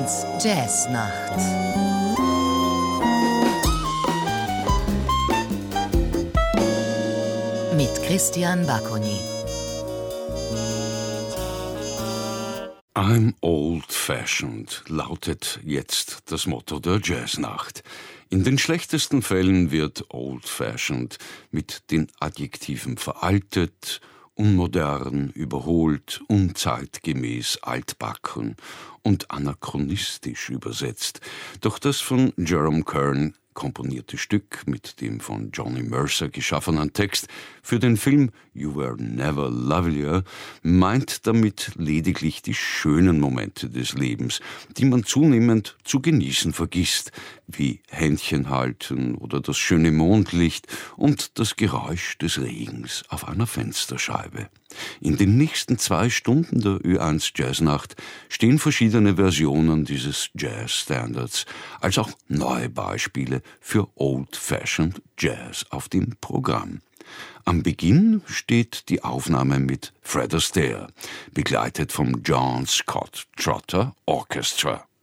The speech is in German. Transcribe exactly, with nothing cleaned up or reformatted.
eins Jazznacht. Mit Christian Baconi. I'm old-fashioned lautet jetzt das Motto der Jazznacht. In den schlechtesten Fällen wird old-fashioned mit den Adjektiven veraltet, unmodern, überholt, unzeitgemäß, altbacken und anachronistisch übersetzt. Doch das von Jerome Kern komponierte Stück mit dem von Johnny Mercer geschaffenen Text für den Film You Were Never Lovelier meint damit lediglich die schönen Momente des Lebens, die man zunehmend zu genießen vergisst, wie Händchen halten oder das schöne Mondlicht und das Geräusch des Regens auf einer Fensterscheibe. In den nächsten zwei Stunden der Ö eins Jazznacht stehen verschiedene Versionen dieses Jazz-Standards, als auch neue Beispiele für Old-Fashioned Jazz auf dem Programm. Am Beginn steht die Aufnahme mit Fred Astaire, begleitet vom John Scott Trotter Orchestra.